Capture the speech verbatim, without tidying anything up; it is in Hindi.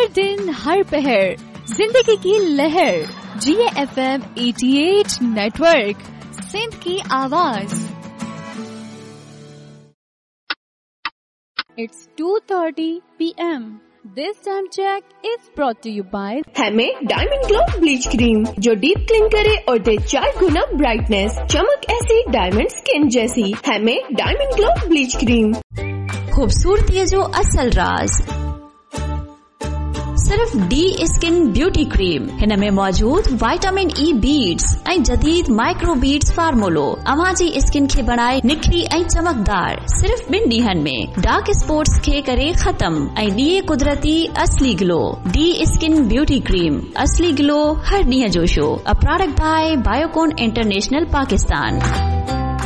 हर दिन हर पहर जिंदगी की लहर। जी एफ एम अठासी नेटवर्क, सिंध की आवाज। It's two thirty p m This time check is brought to you by हमें डायमंड ग्लो ब्लीच क्रीम जो डीप क्लीन करे और दे चार गुना ब्राइटनेस, चमक ऐसी डायमंड स्किन जैसी। हमें डायमंड ग्लो ब्लीच क्रीम। खूबसूरती जो असल राज सिर्फ डी स्किन ब्यूटी क्रीम। हिन में मौजूद विटामिन ई बीड्स ऐं जदीद माइक्रो बीड्स फार्मूलो अवां जी स्किन खे बनाए निखरी ऐं चमकदार। सिर्फ ॿिन ॾींहनि में डार्क स्पॉट्स खे करे खत्म ऐं ॾिए कुदरती असली glow. D skin beauty cream, असली ग्लो हर ॾींहं जो show. A product bye Biocon international Pakistan.